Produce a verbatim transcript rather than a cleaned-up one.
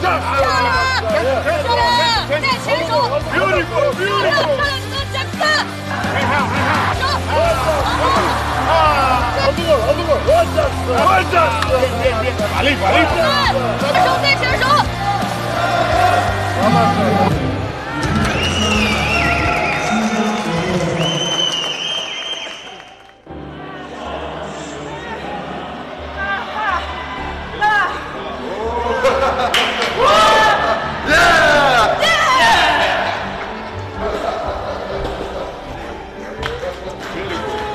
亮，带前手，漂亮，漂亮，漂亮，加克， 啊，好多好多，我这是，我这是，别别别，把力把力， 前手带前手。